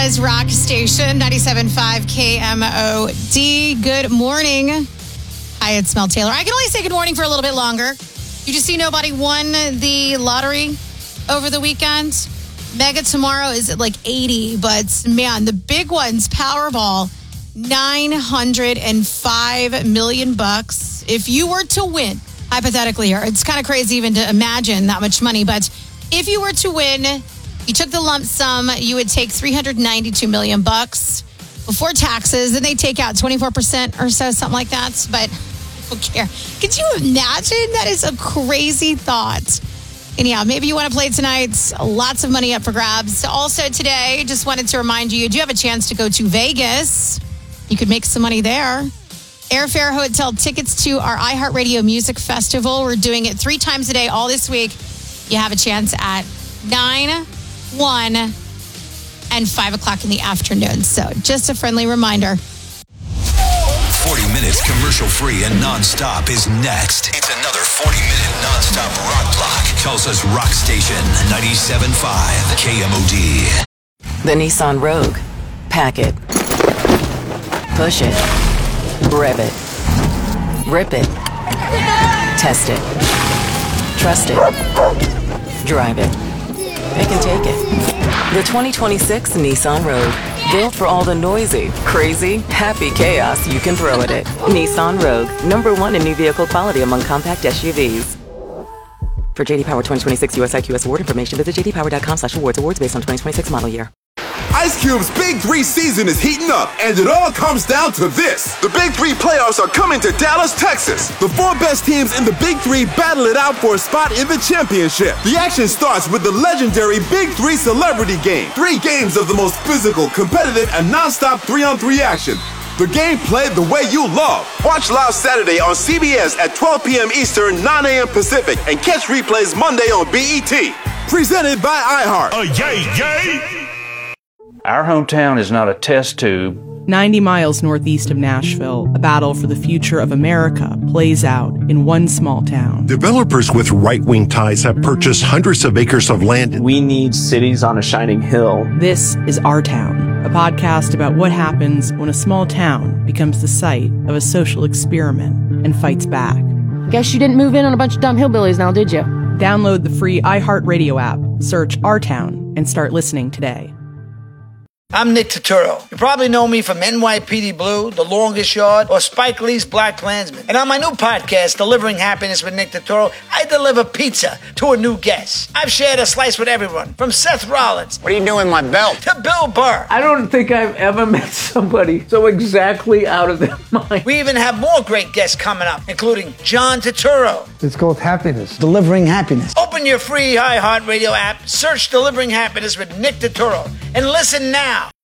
America's rock station, 97.5 KMOD. Good morning. Hi, it's Mel Taylor. I can only say good morning for a little bit longer. You just see nobody won the lottery over the weekend. Mega tomorrow is at like 80, but man, the big ones, Powerball, $905 million. If you were to win, hypothetically here, it's kind of crazy even to imagine that much money, but if you were to win, you took the lump sum, you would take $392 million before taxes, and they take out 24% or so, something like that. But I don't care. Could you imagine? That is a crazy thought. Anyhow, maybe you want to play tonight. Lots of money up for grabs. Also today, just wanted to remind you, do you have a chance to go to Vegas? You could make some money there. Airfare, hotel tickets to our iHeartRadio Music Festival. We're doing it 3 times a day all this week. You have a chance at 9, 1, and 5 o'clock in the afternoon. So just a friendly reminder. 40 minutes commercial-free and non-stop is next. It's another 40-minute non-stop rock block. Tulsa's rock station, 97.5 KMOD. The Nissan Rogue. Pack it. Push it. Rev it. Rip it. Test it. Trust it. Drive it. Pick and take it. The 2026 Nissan Rogue. Built for all the noisy, crazy, happy chaos you can throw at it. Nissan Rogue. #1 in new vehicle quality among compact SUVs. For JD Power 2026 US IQS award information, visit jdpower.com/awards. Awards based on 2026 model year. Ice Cube's Big 3 season is heating up, and it all comes down to this. The Big 3 playoffs are coming to Dallas, Texas. The 4 best teams in the Big 3 battle it out for a spot in the championship. The action starts with the legendary Big 3 Celebrity Game. 3 games of the most physical, competitive, and non-stop 3-on-3 action. The game played the way you love. Watch live Saturday on CBS at 12 p.m. Eastern, 9 a.m. Pacific, and catch replays Monday on BET. Presented by iHeart. Yay! Our hometown is not a test tube. 90 miles northeast of Nashville, a battle for the future of America plays out in one small town. Developers with right-wing ties have purchased hundreds of acres of land. We need cities on a shining hill. This is Our Town, a podcast about what happens when a small town becomes the site of a social experiment and fights back. Guess you didn't move in on a bunch of dumb hillbillies now, did you? Download the free iHeartRadio app, search Our Town, and start listening today. I'm Nick Turturro. You probably know me from NYPD Blue, The Longest Yard, or Spike Lee's Black Klansman. And on my new podcast, Delivering Happiness with Nick Turturro, I deliver pizza to a new guest. I've shared a slice with everyone, from Seth Rollins. What are you doing with my belt? To Bill Burr. I don't think I've ever met somebody so exactly out of their mind. We even have more great guests coming up, including John Turturro. It's called Happiness. Delivering Happiness. Open your free iHeartRadio app, search Delivering Happiness with Nick Turturro, and listen now.